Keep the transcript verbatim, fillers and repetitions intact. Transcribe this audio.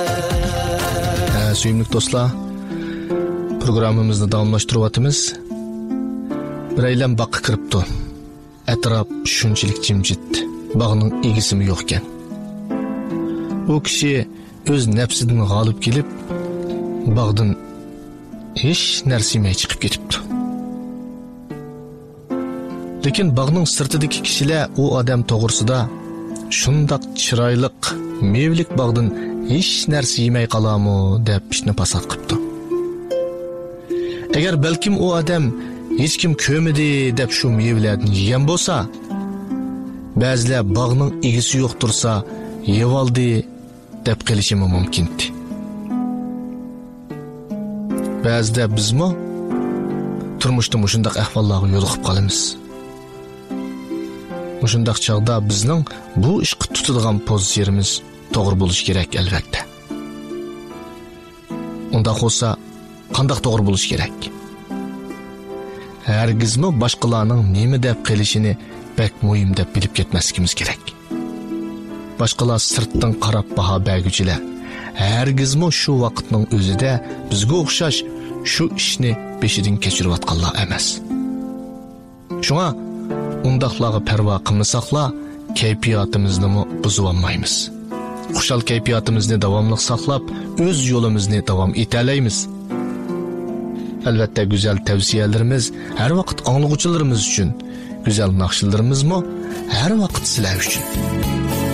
Suyumlik dostlar, programımızda davamlaştırıvatımız. Bir eylem bakı kırıptı. Etraf şunçilik cimcit, bağının ilgisi mi yokken. O kişi öz nefsinden galip gelip, bağdan hiç nersimeye çıkıp getipti. Lekin bağının sırtıdaki kişiler o adam toğırsuda, şundak çıraylık, mevlik bağdan hiç nersi yemey qalamı deb ishni pasat qipti. Agar balkim o adam hech kim ko'midi deb shu mevlarni yegan bo'lsa, ba'zilar bog'ning egisi yo'q tursa, yeb oldi deb qilishi mumkin. Ba'zida bizmi turmushda mushundaq ahvollarga yo'liqib qolamiz. Mushundaq chaqda bizning bu ishga tutadigan pozitsiyamiz to'g'ri bo'lishi kerak albatta. Unda olsa qanday to'g'ri bo'lishi kerak? Hargizmi boshqalarning nima deb qilishini bek muhim deb bilib ketmasligimiz kerak. Boshqalar sirtdan qarab baho berguchilar. Hargizmi shu vaqtning o'zida bizga o'xshash shu ishni beshidan kechirayotganlar emas. Shunga undaqlarga parvo qilmasaqlar, kayfiyatimizni buzib olmaymiz. Xushal kayfiyatimizni davomli saqlab, o'z yo'limizni davom etalaymiz. Albatta güzel tavsiyalarimiz har vaqt anglag'uvchilarimiz uchun, güzel naqshlarimiz mo har vaqt sizlar uchun.